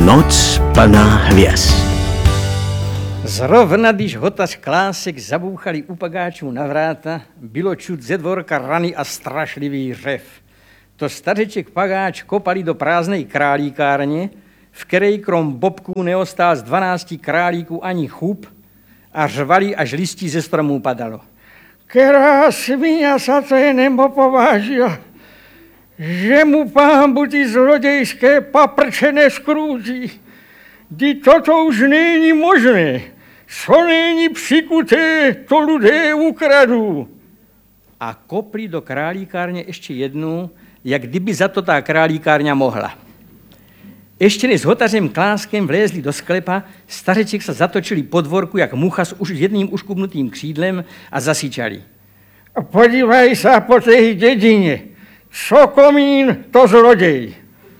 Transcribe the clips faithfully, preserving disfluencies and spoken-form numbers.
Noc plná hvězd. Zrovna, když hotař Klásek zabouchali u pagáčů na vráta, bylo čut ze dvorka rany a strašlivý řev. To stařeček pagáč kopali do prázdnej králíkárně, v které krom bobků neostál z dvanácti králíků ani chup a řvali, až listí ze stromů padalo. Která svinia sa to je nebo povážila, že mu pánbu ty zlodějské paprčené skrúti. Kdy toto už není možné, co není přikuté, to lidé ukradou. A kopli do králíkárně ještě jednu, jak kdyby za to ta králíkárňa mohla. Ještě než s hotařem Kláskem vlézli do sklepa, stařeček se zatočili po dvorku, jak mucha s už jedným uškubnutým křídlem a zasyčali. Podívej se po té dědině. Co komín, to zloděj.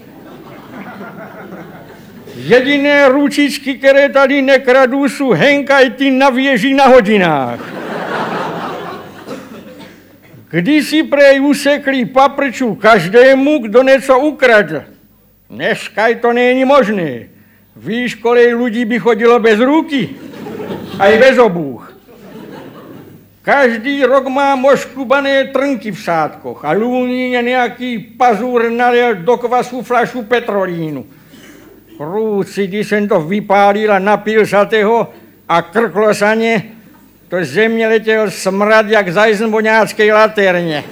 Jediné ručičky, které tady nekradou, jsou henkajty na věži na hodinách. Když si prej usekli paprču každému, kdo něco ukradl. Dneškaj to není možné. Víš, kolik lidí by chodilo bez ruky a i bez obůh. Každý rok má moškubané trnky v sádkoch a lůníně nějaký pazur nalil do kvasu flašu petrolínu. Krůci, když jsem to vypálil a napil sa toho a krklo sa ne, to země letěl smrad jak zajzn voňáckej laterně.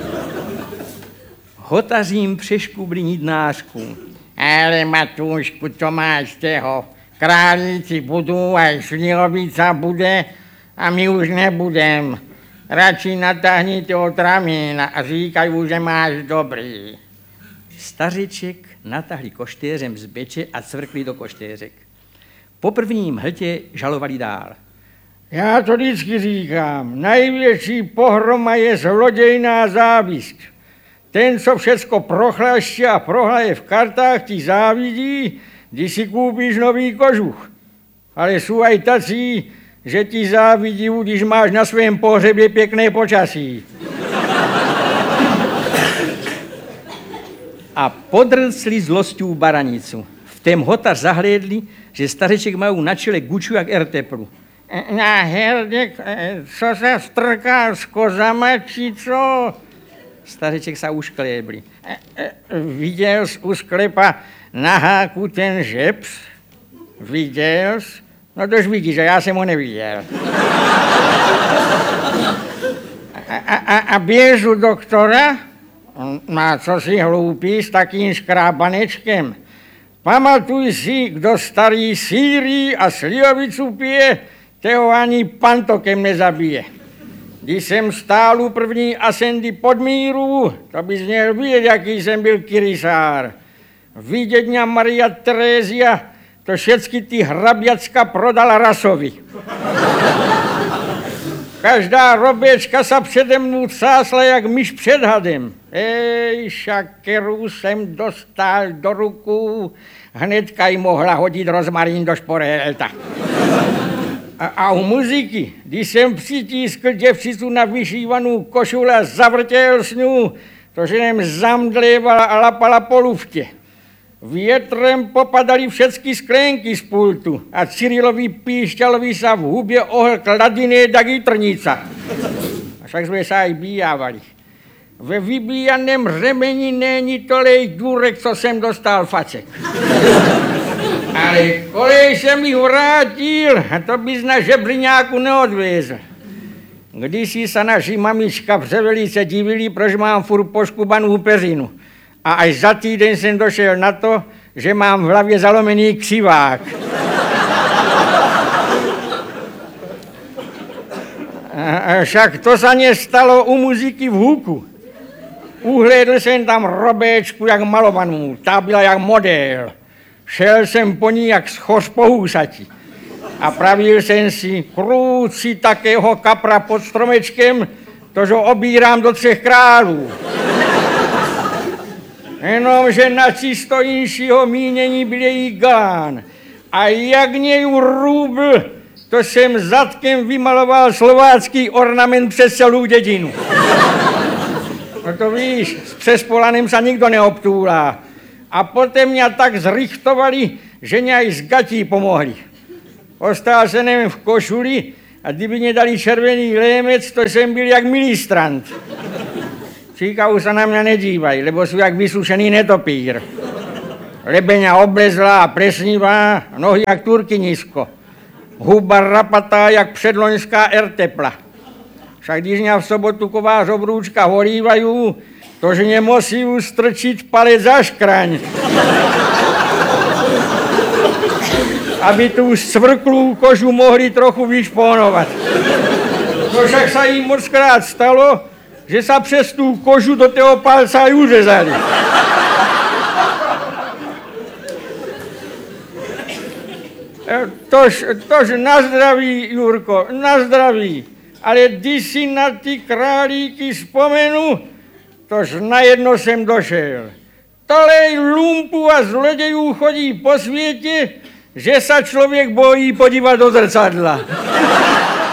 Hotař jim přeškubli nitnářku. Ale Matúšku, to máš toho. Králíci budou a šlihovica bude a my už nebudem. Radši natáhni toho tramína a říkajú, že máš dobrý. Stařeček natahli koštěřem z beče a cvrkli do koštěřek. Po prvním hltě žalovali dál. Já to vždycky říkám, největší pohroma je zlodějná závist. Ten, co všecko prochlaště a prohraje v kartách, ti závidí, když si koupíš nový kožuch. Ale jsou aj tací, že ti závidí, když máš na svém pohřebě pěkné počasí. A podrcli zlosťou baranicu. V tém hotař zahlédli, že stařeček mají na čele guču jak erteplu. Na herdek, co se strká s kozama, či co? Stařeček sa ušklébli. Viděl jsi u sklepa na háku ten žeps? Viděl jsi? No tož vidíš, že já jsem ho neviděl. A, a, a běž u doktora? No co si hloupý s takým škrábanečkem? Pamatuj si, kdo starý sýrí a slivovicu pije, toho ani pantokem nezabije. Když jsem stál u první asendy pod míru, to bys měl vidět, jaký jsem byl kyrisár. Vidědňa Maria Terézia to všecky ty hraběcka prodala rasovi. Každá roběčka sa přede mnou cásla jak myš před hadem. Ej, šakeru jsem dostal do ruku, hnedka jí mohla hodit rozmarín do šporelta. A, a u muziky, když jsem přitískl děvčicu na vyšívanou košule a zavrtěl s ní, to že jen zamdlévala a lapala po luftě. Větrem popadaly všechny sklenky z pultu a Cyrilovi píšťalovi sa v hubě ohl kladiné dagy trnica. A však jsme se aj bíjávali. Ve vybíjaném řemeni není tolej důrek, co jsem dostal facek. Ale kolej jsem jich vrátil, a to bys na žebriňáku neodvězl. Když si se naši mamička převelice divili, proč mám furt poškubanou peřinu. A až za týden jsem došel na to, že mám v hlavě zalomený křivák. A však to se mě stalo u muziky v Huku. Uhlédl jsem tam robéčku jak malovanou, ta byla jak model. Šel jsem po ní jak schoř po hůsati. A pravil jsem si, krůci takého kapra pod stromečkem, tož ho obírám do třech králů. Jenomže na čistojíšího mínění byl její gán. A jak něj růbl, to jsem zadkem vymaloval slovácký ornament přes celou dědinu. No to víš, s přespolanem se nikdo neobtůlá. A potom mě tak zrichtovali, že mě aj z gatí pomohli. Ostal jsem v košuli a kdyby mě dali červený lémec, to jsem byl jak ministrant. Říkal, se na mě nedívaj, lebo jsou jak vysušený netopír. Lebeňa oblezlá a presnivá, nohy jak turky nízko. Huba rapatá jak předloňská ertepla. Však když mě v sobotu kovář obrůčka horývají, to, že mě musí strčit palec za škraň. Aby tu svrklou kožu mohli trochu vyšponovat. No však se jim mockrát stalo, že se přes tu kožu do toho palca aj uřezali. Tož, tož na zdraví, Jurko, na zdraví. Ale když si na ty králíky vzpomenu, tož najedno jsem došel. Tolej lumpů a zlodějů chodí po světě, že se člověk bojí podívat do zrcadla.